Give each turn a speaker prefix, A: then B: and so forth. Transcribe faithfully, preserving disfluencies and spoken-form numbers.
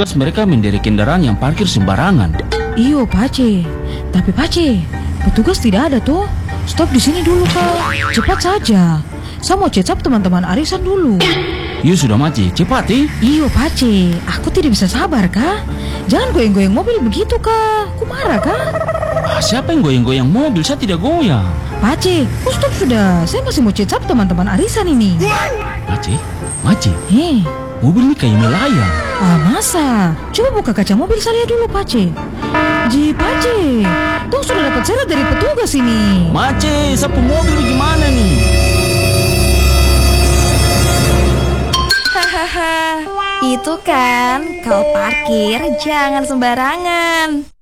A: Petugas mereka menderek kendaraan yang parkir sembarangan.
B: Iyo, Pace. Tapi Pace, petugas tidak ada tuh. Stop di sini dulu, Kak. Cepat saja. Saya mau cecap teman-teman arisan dulu.
A: Iya sudah Maci, cepat eh.
B: Iyo, Pace. Aku tidak bisa sabar, Kak. Jangan goyang-goyang mobil begitu, Kak. Aku marah, Kak.
A: Ah, siapa yang goyang-goyang mobil? Saya tidak goyang.
B: Pace, oh, stop sudah. Saya masih mau cecap teman-teman arisan ini.
A: Maci, Maci.
B: Hei.
A: Mobil ini kayak melayang.
B: Ah, masa? Coba buka kaca mobil saya dulu, Pace. Ji, Pace. Tuh sudah dapat surat dari petugas ini.
A: Maci, sapu mobil gimana nih?
C: Hahaha, itu kan kau parkir jangan sembarangan.